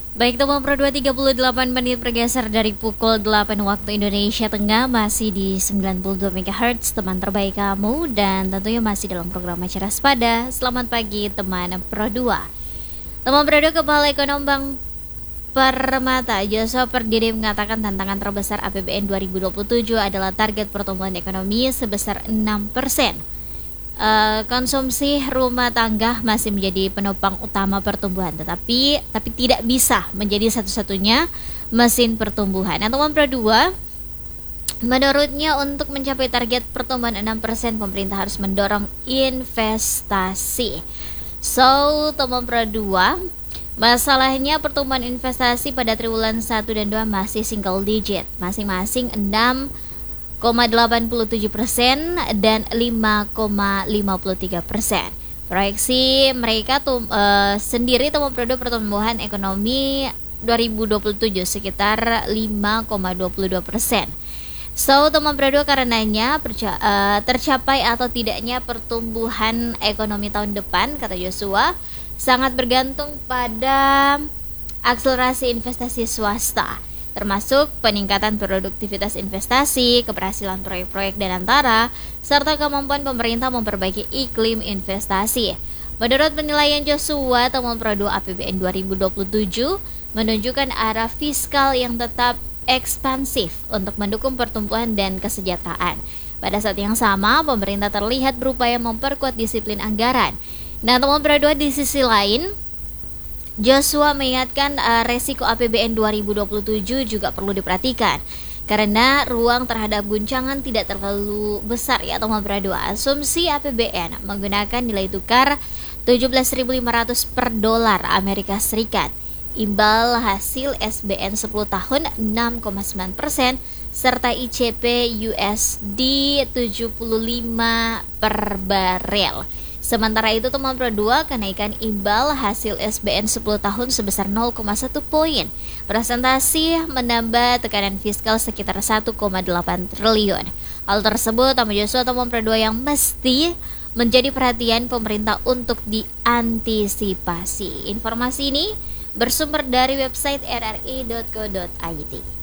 Baik, teman Pro 2:38 menit bergeser dari pukul 8 waktu Indonesia Tengah, masih di 92 MHz, teman terbaik kamu, dan tentunya masih dalam program Acara Sepada. Selamat pagi teman Pro 2. Teman Pro 2, Kepala Ekonom Bank Permata Joshua Pardede mengatakan tantangan terbesar APBN 2027 adalah target pertumbuhan ekonomi sebesar 6%. Konsumsi rumah tangga masih menjadi penopang utama pertumbuhan, tetapi tidak bisa menjadi satu-satunya mesin pertumbuhan. Nah, teman Pro 2, menurutnya untuk mencapai target pertumbuhan 6%, pemerintah harus mendorong investasi. So, teman Pro 2, masalahnya pertumbuhan investasi pada triwulan 1 dan 2 masih single digit, masing-masing 6,87% dan 5,53%. Proyeksi mereka sendiri teman Pro 2 pertumbuhan ekonomi 2027 sekitar 5,22%. So, teman Pro 2, karenanya tercapai atau tidaknya pertumbuhan ekonomi tahun depan, kata Joshua, sangat bergantung pada akselerasi investasi swasta, termasuk peningkatan produktivitas investasi, keberhasilan proyek-proyek dan antara, serta kemampuan pemerintah memperbaiki iklim investasi. Menurut penilaian Joshua, temuan Pro 2 APBN 2027 menunjukkan arah fiskal yang tetap ekspansif untuk mendukung pertumbuhan dan kesejahteraan. Pada saat yang sama, pemerintah terlihat berupaya memperkuat disiplin anggaran. Nah, temuan Pro 2, di sisi lain, Joshua mengingatkan resiko APBN 2027 juga perlu diperhatikan karena ruang terhadap guncangan tidak terlalu besar, ya teman Pro 2. Asumsi APBN menggunakan nilai tukar 17.500 per dolar Amerika Serikat, imbal hasil SBN 10 tahun 6,9%, serta ICP USD 75 per barel. Sementara itu, teman Pro 2, kenaikan imbal hasil SBN 10 tahun sebesar 0,1 poin presentasi menambah tekanan fiskal sekitar 1,8 triliun. Hal tersebut, teman Joshua, teman Pro 2, yang mesti menjadi perhatian pemerintah untuk diantisipasi. Informasi ini bersumber dari website rri.co.id.